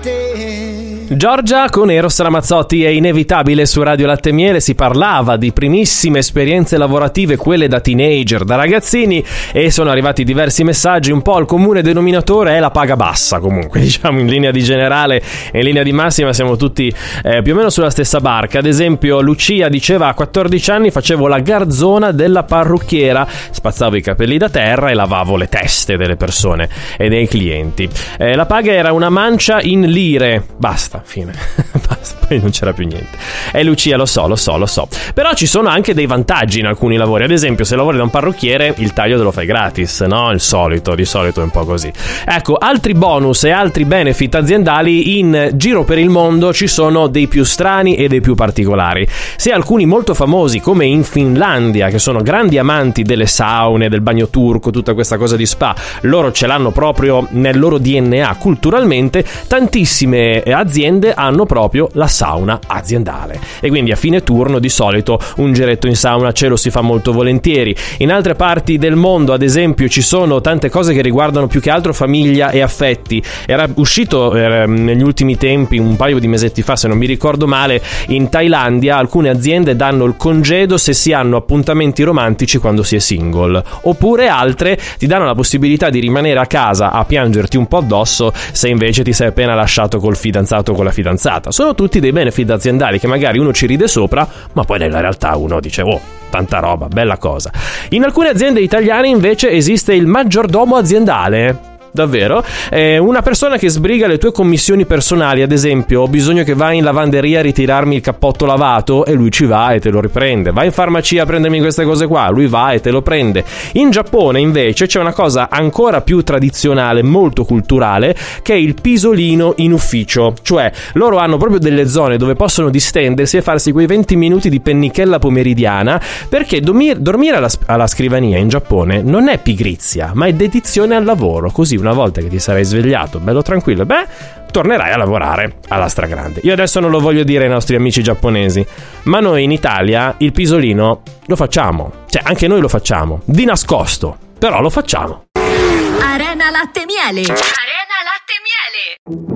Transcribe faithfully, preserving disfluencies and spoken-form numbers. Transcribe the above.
Giorgia con Eros Ramazzotti. È inevitabile su Radio Latte e Miele. Si parlava di primissime esperienze lavorative, quelle da teenager, da ragazzini, e sono arrivati diversi messaggi. Un po' il comune denominatore è la paga bassa, comunque diciamo in linea di generale e in linea di massima siamo tutti eh, più o meno sulla stessa barca. Ad esempio Lucia diceva: a quattordici anni facevo la garzona della parrucchiera, spazzavo i capelli da terra e lavavo le teste delle persone e dei clienti. Eh, la paga era una mancia in lire, basta, fine. Basta, poi non c'era più niente. E Lucia, lo so, lo so, lo so. Però ci sono anche dei vantaggi in alcuni lavori. Ad esempio, se lavori da un parrucchiere, il taglio te lo fai gratis, no? Il solito, di solito è un po' così. Ecco, altri bonus e altri benefit aziendali in giro per il mondo ci sono dei più strani e dei più particolari. Se alcuni molto famosi, come in Finlandia, che sono grandi amanti delle saune, del bagno turco, tutta questa cosa di spa, loro ce l'hanno proprio nel loro D N A culturalmente, tantissime aziende hanno proprio la sauna aziendale e quindi a fine turno di solito un giretto in sauna ce lo si fa molto volentieri. In altre parti del mondo, ad esempio, ci sono tante cose che riguardano più che altro famiglia e affetti. Era uscito eh, negli ultimi tempi, un paio di mesetti fa se non mi ricordo male, in Thailandia alcune aziende danno il congedo se si hanno appuntamenti romantici quando si è single, oppure altre ti danno la possibilità di rimanere a casa a piangerti un po' addosso se invece ti sei appena lasciato col fidanzato o con la fidanzata. Sono tutti dei benefit aziendali che magari uno ci ride sopra, ma poi nella realtà uno dice: oh, tanta roba, bella cosa. In alcune aziende italiane invece esiste il maggiordomo aziendale. Davvero? Eh, una persona che sbriga le tue commissioni personali. Ad esempio, ho bisogno che vai in lavanderia a ritirarmi il cappotto lavato e lui ci va e te lo riprende. Vai in farmacia a prendermi queste cose qua, lui va e te lo prende. In Giappone invece c'è una cosa ancora più tradizionale, molto culturale, che è il pisolino in ufficio. Cioè loro hanno proprio delle zone dove possono distendersi e farsi quei venti minuti di pennichella pomeridiana, perché dormir- dormire alla, alla scrivania in Giappone non è pigrizia, ma è dedizione al lavoro. Così una volta che ti sarai svegliato bello tranquillo, beh, tornerai a lavorare alla stragrande. Io adesso non lo voglio dire ai nostri amici giapponesi, ma noi in Italia il pisolino lo facciamo. Cioè anche noi lo facciamo, di nascosto, però lo facciamo. Arena Latte e Miele. Arena Latte e Miele.